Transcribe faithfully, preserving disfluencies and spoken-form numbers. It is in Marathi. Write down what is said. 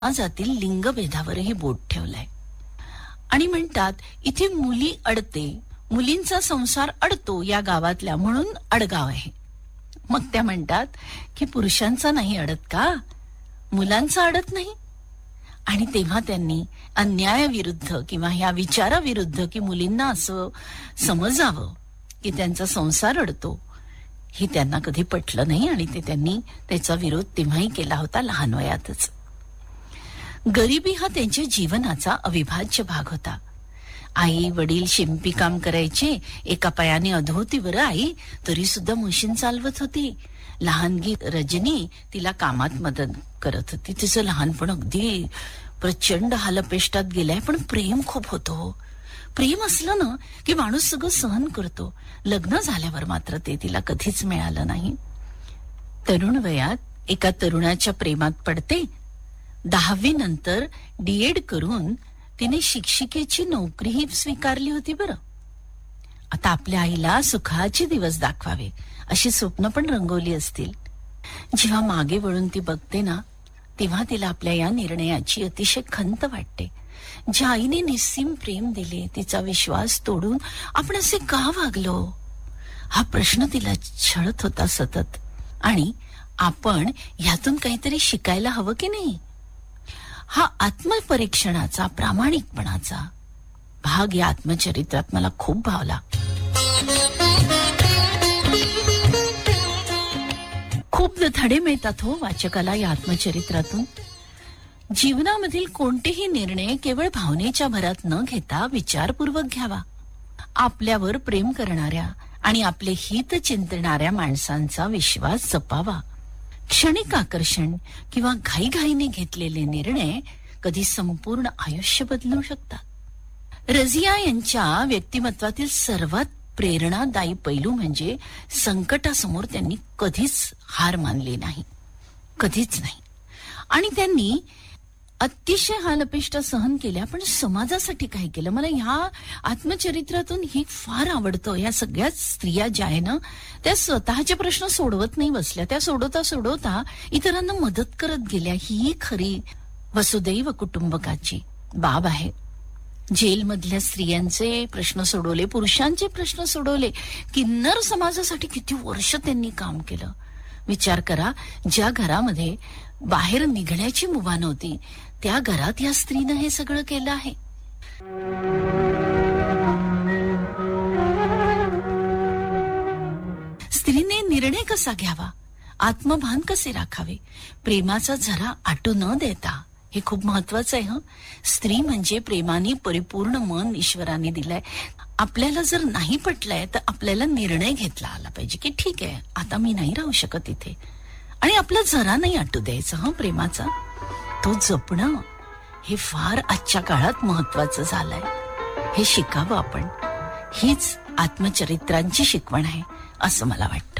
समाजातील लिंगभेदावरही बोट ठेवलंय आणि म्हणतात इथे मुली अडते, मुलींचा संसार अडतो या गावातल्या, म्हणून अडगाव आहे. मग त्या म्हणतात की पुरुषांचा नाही अडत का, मुलांचा अडत नाही. आणि तेव्हा त्यांनी अन्यायाविरुद्ध किंवा ह्या विचाराविरुद्ध की मुलींना असं समजावं की त्यांचा संसार अडतो, हे त्यांना कधी पटलं नाही आणि ते त्यांनी त्याचा विरोध तेव्हाही केला होता लहान वयातच. गरिबी हा त्यांच्या जीवनाचा अविभाज्य भाग होता. आई वडील शिंपी काम करायचे, एका पायाने अधोती बरं आई, तरी सुद्धा मशीन चालवत होती. लहानगी रजनी तिला कामात मदत करत होती. तिचं लहानपण अगदी प्रचंड हालपेष्टात गेलंय, पण प्रेम खूप होतो. प्रेम असलं ना की माणूस सगळं सहन करतो. लग्न झाल्यावर मात्र ते तिला कधीच मिळालं नाही. तरुण वयात एका तरुणाच्या प्रेमात पडते. दहावी नंतर डीएड करून तिने शिक्षिकेची नोकरीही स्वीकारली होती बरं. आता आपल्या आईला सुखाचे दिवस दाखवावे अशी स्वप्न पण रंगवली असतील. जेव्हा मागे वळून ती बघते ना, तेव्हा तिला आपल्या या निर्णयाची अतिशय खंत वाटते. ज्या आईने निस्सीम प्रेम दिले, तिचा विश्वास तोडून आपण असे का वागलो, हा प्रश्न तिला छळत होता सतत. आणि आपण ह्यातून काहीतरी शिकायला हवं की नाही. हा आत्मपरीक्षणाचा, प्रामाणिकपणाचा भाग या आत्मचरित्रात मला खूप भावला. खूप धडे मिळतात हो वाचकाला या आत्मचरित्रातून. जीवनामधील कोणतेही निर्णय केवळ भावनेच्या भरात न घेता विचारपूर्वक घ्यावा. आपल्यावर प्रेम करणाऱ्या आणि आपले हित चिंतणाऱ्या माणसांचा विश्वास जपावा. क्षणिक आकर्षण किंवा घाईघाईने घेतलेले निर्णय कधी संपूर्ण आयुष्य बदलू शकतात. रझिया यांच्या व्यक्तिमत्वातील सर्वात प्रेरणादायी पैलू म्हणजे संकटासमोर त्यांनी कधीच हार मानली नाही, कधीच नाही. आणि त्यांनी अतिशय हालअपेष्टा सहन केल्या, पण समाजासाठी काय केलं. मला ह्या आत्मचरित्रातून हे फार आवडतं. या सगळ्याच स्त्रिया ज्या आहे ना, त्या स्वतःचे प्रश्न सोडवत नाही बसल्या, त्या सोडवता सोडवता इतरांना मदत करत गेल्या. ही खरी वसुदैव कुटुंबकाची बाब आहे. जेलमधल्या स्त्रियांचे प्रश्न सोडवले, पुरुषांचे प्रश्न सोडवले. किन्नर समाजासाठी किती वर्ष त्यांनी काम केलं. विचार करा, ज्या घरामध्ये बाहेर निघण्याची मुभा नव्हती, त्या घरात या स्त्रीनं हे सगळं केलं आहे. स्त्रीने निर्णय कसा घ्यावा, आत्मभान कसे राखावे, प्रेमाचा झरा आटू न देता, हे खूप महत्वाचं आहे. हं, स्त्री म्हणजे प्रेमाने परिपूर्ण मन ईश्वराने दिलंय. आपल्याला जर नाही पटलंय तर आपल्याला निर्णय घेतला आला पाहिजे की ठीक आहे, आता मी नाही राहू शकत इथे, आणि आपला जरा नाही आटू द्यायचा. हं, प्रेमाचा तो जपणं हे फार आजच्या काळात महत्वाचं झालंय. हे शिकावं आपण. हीच आत्मचरित्रांची शिकवण आहे असं मला वाटतं.